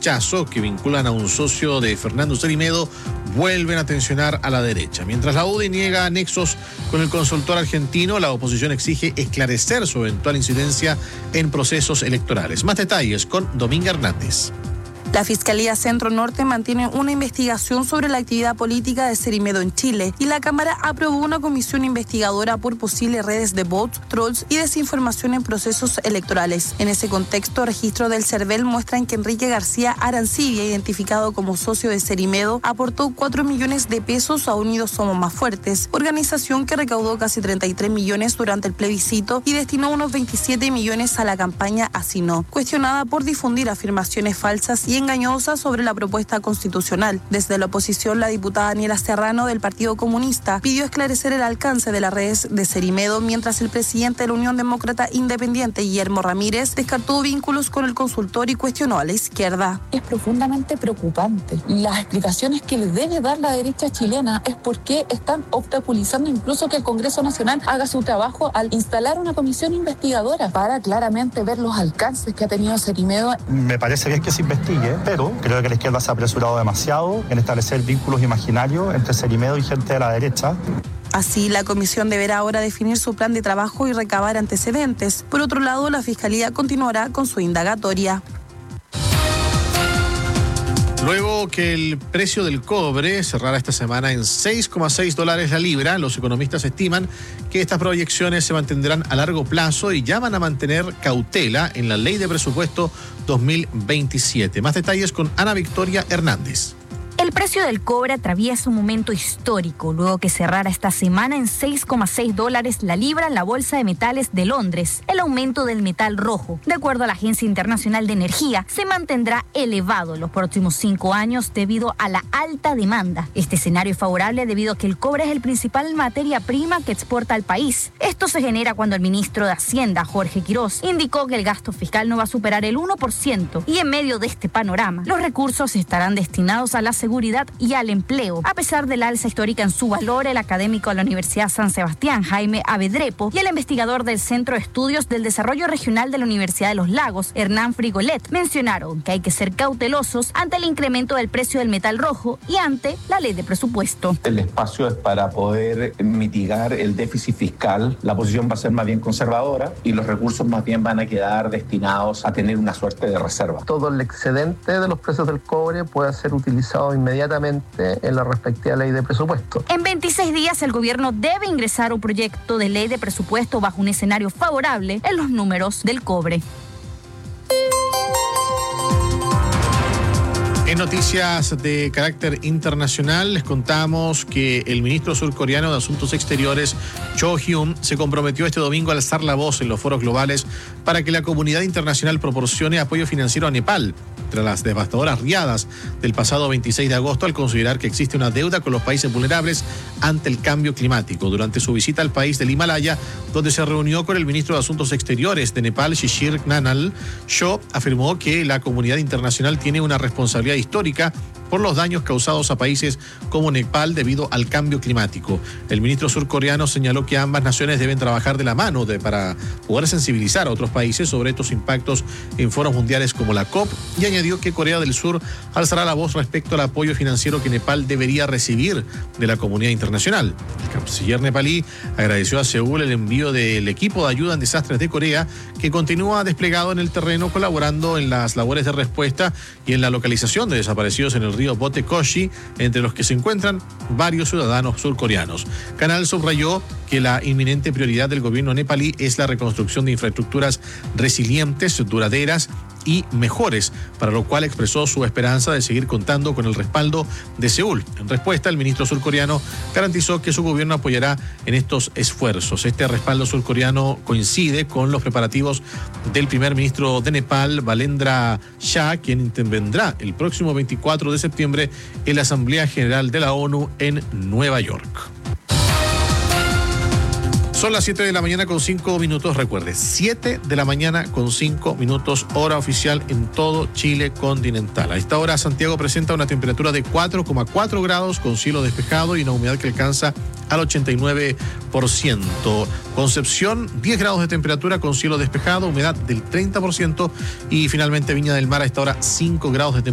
rechazo que vinculan a un socio de Fernando Cerimedo vuelven a tensionar a la derecha. Mientras la UDI niega nexos con el consultor argentino, la oposición exige esclarecer su eventual incidencia en procesos electorales. Más detalles con Dominga Hernández. La Fiscalía Centro Norte mantiene una investigación sobre la actividad política de Cerimedo en Chile y la Cámara aprobó una comisión investigadora por posibles redes de bots, trolls y desinformación en procesos electorales. En ese contexto, registros del CERVEL muestran que Enrique García Arancibia, identificado como socio de Cerimedo, aportó 4 millones de pesos a Unidos Somos Más Fuertes, organización que recaudó casi 33 millones durante el plebiscito y destinó unos 27 millones a la campaña Así No, cuestionada por difundir afirmaciones falsas y engañosa sobre la propuesta constitucional. Desde la oposición, la diputada Daniela Serrano del Partido Comunista pidió esclarecer el alcance de las redes de Cerimedo, mientras el presidente de la Unión Demócrata Independiente, Guillermo Ramírez, descartó vínculos con el consultor y cuestionó a la izquierda. Es profundamente preocupante. Las explicaciones que le debe dar la derecha chilena es por qué están obstaculizando incluso que el Congreso Nacional haga su trabajo al instalar una comisión investigadora para claramente ver los alcances que ha tenido Cerimedo. Me parece bien que se investigue, pero creo que la izquierda se ha apresurado demasiado en establecer vínculos imaginarios entre Cerimedo y gente de la derecha. Así, la comisión deberá ahora definir su plan de trabajo y recabar antecedentes. Por otro lado, la Fiscalía continuará con su indagatoria. Luego que el precio del cobre cerrara esta semana en $6,6 la libra, los economistas estiman que estas proyecciones se mantendrán a largo plazo y llaman a mantener cautela en la Ley de Presupuesto 2027. Más detalles con Ana Victoria Hernández. El precio del cobre atraviesa un momento histórico, luego que cerrara esta semana en $6,6 la libra en la Bolsa de Metales de Londres. El aumento del metal rojo, de acuerdo a la Agencia Internacional de Energía, se mantendrá elevado en los próximos 5 años debido a la alta demanda. Este escenario es favorable debido a que el cobre es el principal materia prima que exporta al país. Esto se genera cuando el ministro de Hacienda, Jorge Quirós, indicó que el gasto fiscal no va a superar el 1%, y en medio de este panorama, los recursos estarán destinados a la seguridad y al empleo. A pesar del alza histórica en su valor, el académico de la Universidad San Sebastián, Jaime Avedrepo, y el investigador del Centro de Estudios del Desarrollo Regional de la Universidad de Los Lagos, Hernán Frigolet, mencionaron que hay que ser cautelosos ante el incremento del precio del metal rojo y ante la ley de presupuesto. El espacio es para poder mitigar el déficit fiscal. La posición va a ser más bien conservadora y los recursos más bien van a quedar destinados a tener una suerte de reserva. Todo el excedente de los precios del cobre puede ser utilizado inmediatamente en la respectiva ley de presupuesto. En 26 días el gobierno debe ingresar un proyecto de ley de presupuesto bajo un escenario favorable en los números del cobre. En noticias de carácter internacional les contamos que el ministro surcoreano de Asuntos Exteriores, Cho Hyun, se comprometió este domingo a alzar la voz en los foros globales para que la comunidad internacional proporcione apoyo financiero a Nepal tras las devastadoras riadas del pasado 26 de agosto al considerar que existe una deuda con los países vulnerables ante el cambio climático. Durante su visita al país del Himalaya, donde se reunió con el ministro de Asuntos Exteriores de Nepal, Shishir Gnanal, Cho afirmó que la comunidad internacional tiene una responsabilidad histórica por los daños causados a países como Nepal debido al cambio climático. El ministro surcoreano señaló que ambas naciones deben trabajar de la mano para poder sensibilizar a otros países sobre estos impactos en foros mundiales como la COP, y añadió que Corea del Sur alzará la voz respecto al apoyo financiero que Nepal debería recibir de la comunidad internacional. El canciller nepalí agradeció a Seúl el envío del equipo de ayuda en desastres de Corea, que continúa desplegado en el terreno colaborando en las labores de respuesta y en la localización de desaparecidos en el río Botekoshi, entre los que se encuentran varios ciudadanos surcoreanos. Canal subrayó que la inminente prioridad del gobierno nepalí es la reconstrucción de infraestructuras resilientes, duraderas y mejores, para lo cual expresó su esperanza de seguir contando con el respaldo de Seúl. En respuesta, el ministro surcoreano garantizó que su gobierno apoyará en estos esfuerzos. Este respaldo surcoreano coincide con los preparativos del primer ministro de Nepal, Balendra Shah, quien intervendrá el próximo 24 de septiembre en la Asamblea General de la ONU en Nueva York. Son las 7 de la mañana con 5 minutos, recuerde, 7 de la mañana con 5 minutos, hora oficial en todo Chile continental. A esta hora Santiago presenta una temperatura de 4,4 grados con cielo despejado y una humedad que alcanza al 89%. Concepción, 10 grados de temperatura con cielo despejado, humedad del 30%, y finalmente Viña del Mar a esta hora 5 grados de temperatura.